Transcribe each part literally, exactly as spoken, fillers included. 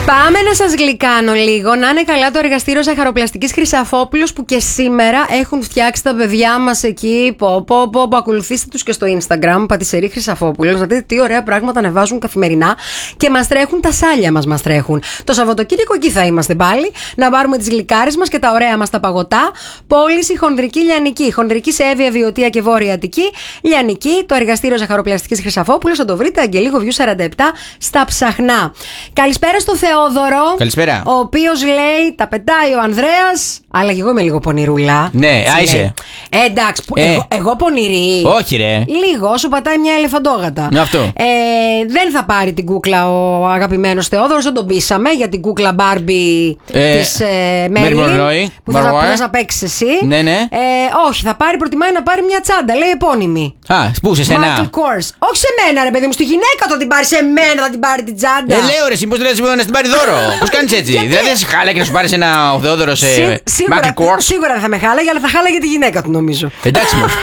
Πάμε να σας γλυκάνω λίγο. Να είναι καλά το εργαστήριο ζαχαροπλαστικής Χρυσαφόπουλος που και σήμερα έχουν φτιάξει τα παιδιά μας εκεί. Πω, πω, πω, πω. Ακολουθήστε τους και στο Instagram, Πατησερή Χρυσαφόπουλος, να δείτε τι ωραία πράγματα ανεβάζουν καθημερινά και μας τρέχουν τα σάλια μας. Μας τρέχουν. Το Σαββατοκύριακο εκεί θα είμαστε πάλι. Να πάρουμε τις γλυκάρες μας και τα ωραία μας τα παγωτά. Πώληση χονδρική λιανική. Χονδρική σε Εύβοια, Βιωτία και Βόρεια Αττική. Λιανική, το εργαστήριο ζαχαροπλαστικής Χρυσαφόπουλος. Θα το βρείτε Αγγελίκο Βιού σαράντα επτά στα Ψαχνά. Καλησπέρα στο Θεόδωρο. Καλησπέρα. Ο οποίος λέει τα πετάει ο Ανδρέας. Αλλά και εγώ είμαι λίγο πονηρούλα. Ναι, α, είσαι. Ε, εντάξει, Ε. εγώ, εγώ πονηρή. Όχι, ρε. Λίγο, όσο πατάει μια ελεφαντόγατα. Αυτό. Ε, δεν θα πάρει την κούκλα ο αγαπημένος Θεόδωρος, δεν τον πείσαμε για την κούκλα Μπάρμπι Ε, της ε, Μέρλιν, Μέρλιν, που θα, Μαρουά. που θα σας παίξεις εσύ. Ναι, ναι. Ε, όχι, θα πάρει, προτιμάει να πάρει μια τσάντα, λέει επώνυμη. Α, πού σε Michael σένα. Kors. Όχι σε μένα, ρε παιδί μου, στη γυναίκα το την πάρει, σε μένα θα την πάρει την τσάντα. Ε, λέω ρε, πώς δεν να την πάρει δώρο. Πώς κάνεις έτσι. Δηλαδή δεν σε χάλα και να σου πάρει ένα ο Θεόδωρος Σί- σε σίγουρα, Michael Kors. σίγουρα δεν θα με χάλαγε, αλλά θα χάλαγε τη γυναίκα του νομίζω. Εντάξει μου.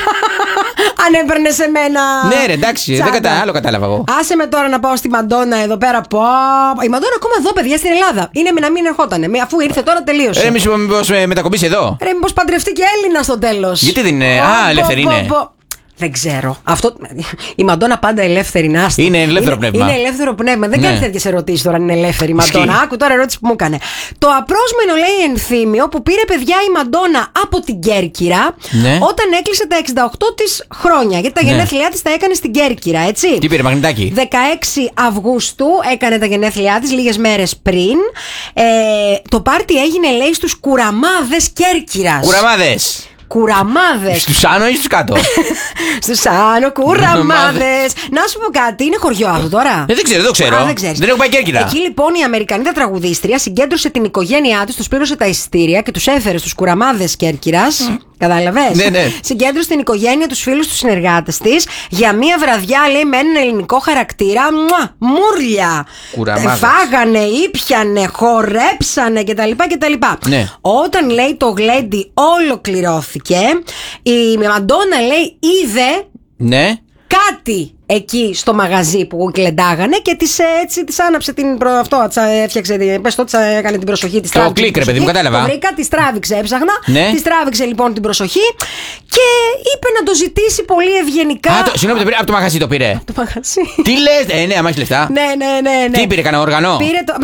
Αν έπαιρνε σε μένα. Ναι, ρε, εντάξει, δεν τσάντα. κατα... άλλο κατάλαβα εγώ. Άσε με τώρα να πάω στη Μαντόνα εδώ πέρα. Πω. Η Μαντόνα ακόμα εδώ, παιδιά, στην Ελλάδα. Είναι με να μην ερχότανε. Με- Αφού ήρθε τώρα τελείωσε. Ε, μη σου πω μήπως ε, μετακομίσει εδώ. Ρε, μήπως παντρευτεί και Έλληνα στο τέλος. Γιατί δεν είναι- Πω, Α, πω, ελεύθερη πω, είναι. πω. Δεν ξέρω. Αυτό... Η Μαντόνα πάντα ελεύθερη να είστε. Είναι ελεύθερο είναι, πνεύμα. Είναι ελεύθερο πνεύμα. Δεν Ναι. κάνει τέτοιες ερωτήσεις τώρα αν είναι ελεύθερη η Μαντόνα. Ισχύει. Άκου τώρα ερώτηση που μου έκανε. Το απρόσμενο λέει ενθύμιο που πήρε παιδιά η Μαντόνα από την Κέρκυρα Ναι. όταν έκλεισε τα εξήντα οκτώ της χρόνια. Γιατί τα Ναι. γενέθλιά της τα έκανε στην Κέρκυρα, έτσι. Τι πήρε, μαγνητάκι. δεκαέξι Αυγούστου έκανε τα γενέθλιά της λίγες μέρες πριν. Ε, το πάρτι έγινε, λέει, στους Κουραμάδες Κέρκυρας. Κουραμάδες. Κουραμάδες. Στους άνω ή στους κάτω. Στους Άνω Κουραμάδες. Να σου πω κάτι, είναι χωριό αυτό τώρα. Ε, δεν ξέρω, δεν το ξέρω. Α, δεν ξέρεις. Δεν έχω πάει Κέρκυρα. Εκεί λοιπόν η Αμερικανίδα τραγουδίστρια συγκέντρωσε την οικογένειά της, τους πλήρωσε τα εισιτήρια και τους έφερε στους Κουραμάδες Κέρκυρας. Κατάλαβες. Ναι, ναι. Συγκέντρωσε την οικογένεια, τους φίλους, τους συνεργάτες της για μία βραδιά, λέει, με έναν ελληνικό χαρακτήρα. Μουα, μούρλια. Κουραμάδες. Φάγανε, ήπιανε, χορέψανε κτλ. κτλ. Ναι. Όταν, λέει, το γλέντι ολοκληρώθηκε, η Μαντόνα, λέει, είδε Ναι. κάτι εκεί στο μαγαζί που κλεντάγανε και της, ε, έτσι της άναψε την προ... αυτό, της έφτιαξε, την- πες το, της έκανε την προσοχή της. Το τράβηξε κλικ, την ρε παιδί μου, προσοχή. κατάλαβα. Το βρήκα, της τράβηξε, έψαχνα. Ναι. Της τράβηξε λοιπόν την προσοχή και είπε να το ζητήσει πολύ ευγενικά. Α, το, συγγνώμη, το πήρε από το μαγαζί το πήρε. Το μαγαζί. Τι λες, ε, ναι, άμα έχεις λεφτά. Ναι, ναι, ναι, ναι. Τι πήρε, κανένα όργανο. Πήρε το.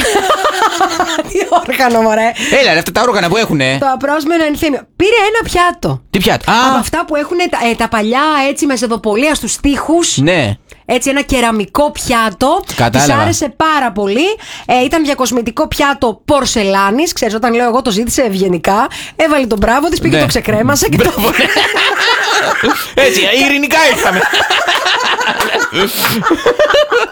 Τι όργανο, μωρέ. Έλα, ρε, αυτά τα όργανα που έχουνε. Το απρόσμενο ενθύμιο. Πήρε ένα πιάτο. Τι πιάτο. Από Α, αυτά που έχουν τα, ε, τα παλιά έτσι με ζεδοπολία στους τοίχους. ναι. Έτσι ένα κεραμικό πιάτο. Κατάλαβα. Της άρεσε πάρα πολύ. Ε, ήταν διακοσμητικό πιάτο πορσελάνης. Ξέρεις, όταν λέω εγώ το ζήτησε ευγενικά. Έβαλε τον μπράβο της, πήγε Ναι. το ξεκρέμασε και το. Μπράβο, ναι. Έτσι, ειρηνικά ήρθαμε.